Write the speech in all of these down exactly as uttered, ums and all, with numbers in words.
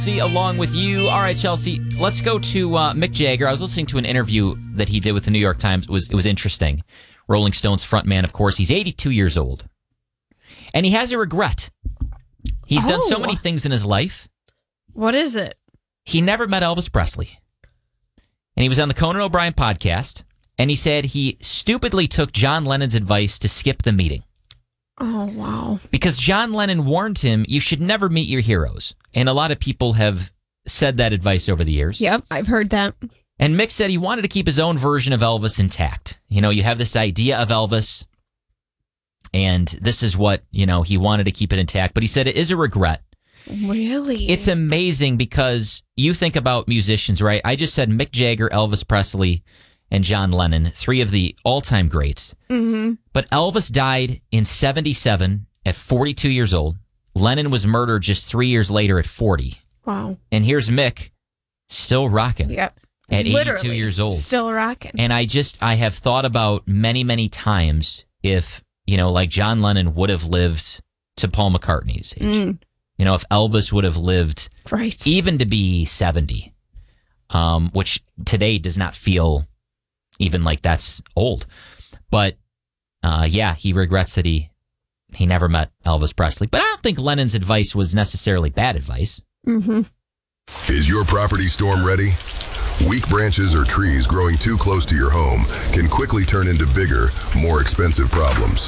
See, along with you. All right, Chelsea, let's go to uh, Mick Jagger. I was listening to an interview that he did with the New York Times. It was, it was interesting. Rolling Stones frontman, of course. He's eighty-two years old. And he has a regret. He's oh. done so many things in his life. What is it? He never met Elvis Presley. And he was on the Conan O'Brien podcast. And he said he stupidly took John Lennon's advice to skip the meeting. Oh, wow. Because John Lennon warned him, you should never meet your heroes. And a lot of people have said that advice over the years. Yep, I've heard that. And Mick said he wanted to keep his own version of Elvis intact. You know, you have this idea of Elvis, and this is what, you know, he wanted to keep it intact. But he said it is a regret. Really? It's amazing because you think about musicians, right? I just said Mick Jagger, Elvis Presley, and John Lennon, three of the all-time greats. Mm-hmm. But Elvis died in seventy-seven at forty-two years old. Lennon was murdered just three years later at forty. Wow. And here's Mick, still rocking. Yep. At Literally, eighty-two years old. Still rocking. And I just, I have thought about many, many times if, you know, like John Lennon would have lived to Paul McCartney's age. Mm. You know, if Elvis would have lived right. even to be seventy, um, which today does not feel even like that's old. But, uh, yeah, he regrets that he, he never met Elvis Presley. But I don't think Lennon's advice was necessarily bad advice. Mm-hmm. Is your property storm ready? Weak branches or trees growing too close to your home can quickly turn into bigger, more expensive problems.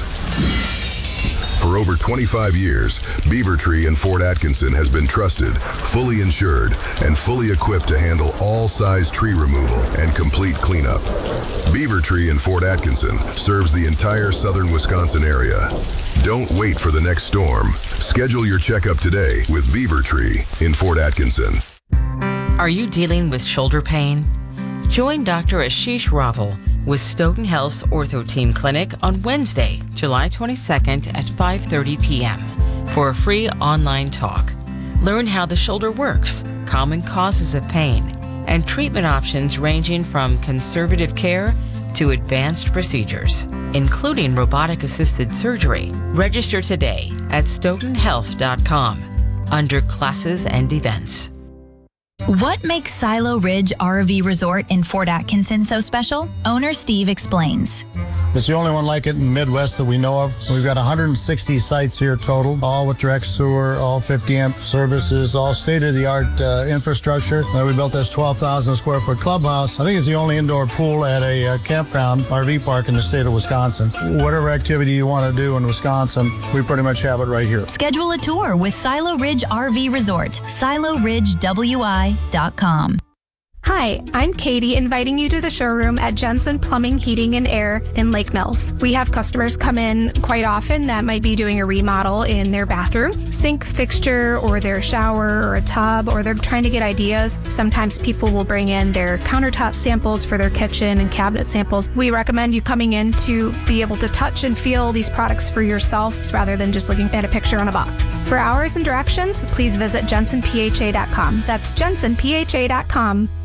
For over twenty-five years, Beaver Tree in Fort Atkinson has been trusted, fully insured, and fully equipped to handle all size tree removal and complete cleanup. Beaver Tree in Fort Atkinson serves the entire southern Wisconsin area. Don't wait for the next storm. Schedule your checkup today with Beaver Tree in Fort Atkinson. Are you dealing with shoulder pain? Join Doctor Ashish Raval with Stoughton Health's Ortho Team Clinic on Wednesday, July twenty-second at five thirty p.m. for a free online talk. Learn how the shoulder works, common causes of pain, and treatment options ranging from conservative care to advanced procedures, including robotic-assisted surgery. Register today at stoughton health dot com under classes and events. What makes Silo Ridge R V Resort in Fort Atkinson so special? Owner Steve explains. It's the only one like it in the Midwest that we know of. We've got one hundred sixty sites here total, all with direct sewer, all fifty amp services, all state-of-the-art uh, infrastructure. Uh, we built this twelve thousand square foot clubhouse. I think it's the only indoor pool at a uh, campground R V park in the state of Wisconsin. Whatever activity you want to do in Wisconsin, we pretty much have it right here. Schedule a tour with Silo Ridge R V Resort, silo ridge w i dot com. Hi, I'm Katie, inviting you to the showroom at Jensen Plumbing, Heating, and Air in Lake Mills. We have customers come in quite often that might be doing a remodel in their bathroom, sink fixture, or their shower, or a tub, or they're trying to get ideas. Sometimes people will bring in their countertop samples for their kitchen and cabinet samples. We recommend you coming in to be able to touch and feel these products for yourself rather than just looking at a picture on a box. For hours and directions, please visit jensen p h a dot com. That's jensen p h a dot com.